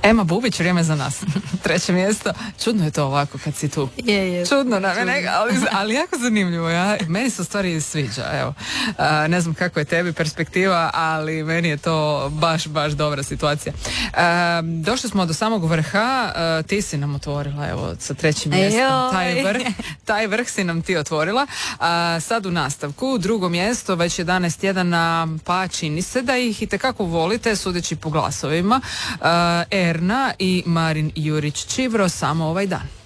Ema Bubić, vrijeme za nas. 3. mjesto. Čudno je to ovako kad si tu. Je. Čudno na mene, ali jako zanimljivo. Meni se u stvari sviđa. Evo. Ne znam kako je tebi perspektiva, ali meni je to baš dobra situacija. Došli smo do samog vrha. Ti si nam otvorila, evo, sa 3. mjestom. Taj vrh si nam ti otvorila. Sad u nastavku, 2. mjesto, već 11 tjedana, pa čini se da ih itekako volite, sudeći po glasovima. Erna i Marin Jurić Čivro, Samo ovaj dan.